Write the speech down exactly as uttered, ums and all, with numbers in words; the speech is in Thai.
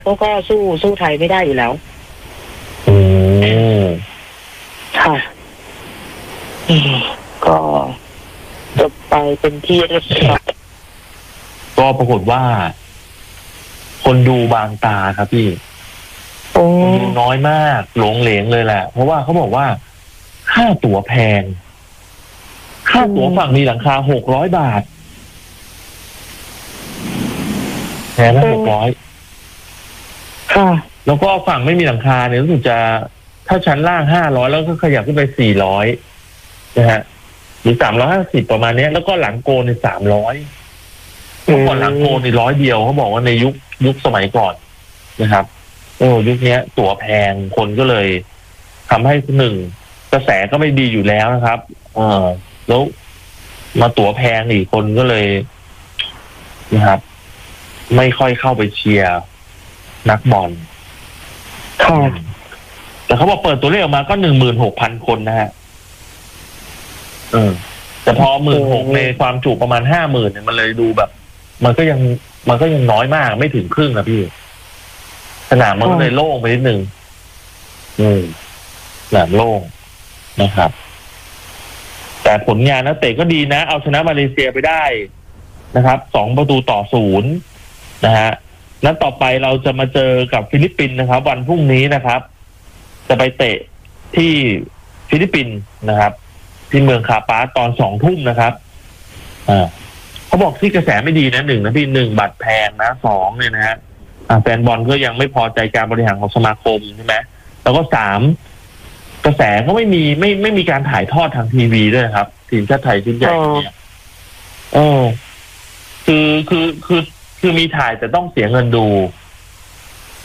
เขาก็สู้สู้ไทยไม่ได้อยู่แล้วอืมค่ะก็จบไปเป็นที่เรียบร้อยก็ปรากฏว่า คนดูบางตาครับพี่คนดูน้อยมากหลงเหลงเลยแหละเพราะว่าเขาบอกว่าค่าตั๋วแพงค่าตั๋วฝั่งมีหลังคาหกร้อยบาทแพงนะหกร้อยค่ะแล้วก็ฝั่งไม่มีหลังคาเนี่ยรู้สึกจะถ้าชั้นล่างห้าร้อยแล้วก็ขยับขึ้นไปสี่ร้อยนะฮะหรือสามร้อยห้าสิบประมาณนี้แล้วก็หลังโกนในสามร้อยเมื่อก่อนหลังโกนในร้อยเดียวเขาบอกว่าในยุคยุคสมัยก่อนนะครับโอ้ยุคนี้ตั๋วแพงคนก็เลยทำให้หนึ่งกระแสก็ไม่ดีอยู่แล้วนะครับเออแล้วมาตั๋วแพงอีกคนก็เลยนะครับไม่ค่อยเข้าไปเชียร์นักบอลค่ะแต่เขาบอกเปิดตัวเลขออกมาก็หนึ่งหมื่นหกพันคนนะฮะเออแต่พอหมื่นหกในความจุประมาณห้าหมื่นเนี่ยมันเลยดูแบบ มันก็ยังมันก็ยังน้อยมากไม่ถึงครึ่งนะพี่สนามมันก็เลยโล่งไปนิดนึงอืมสนามโล่งนะครับ แต่ผลงานนักเตะก็ดีนะเอาชนะมาเลเซียไปได้นะครับสองประตูต่อศูนย์นะฮะนัดต่อไปเราจะมาเจอกับฟิลิปปินส์นะครับวันพรุ่งนี้นะครับ จะไปเตะที่ฟิลิปปินส์นะครับ ที่เมืองคาปาตอนสองทุ่มนะครับอ่าเขาบอกที่กระแสไม่ดีนะหนึ่งนะพี่หนึ่งบัตรแพงนะสองเนี่ยนะฮะแฟนบอลก็ยังไม่พอใจการบริหารของสมาคมใช่ไหมแล้วก็สามกระแสก็ไม่มีไม่ไม่มีการถ่ายทอดทางทีวีด้วยครับทีมชาติไทยชุดใหญ่เนี่ยเออคือคือคือคือมีถ่ายแต่ต้องเสียเงินดู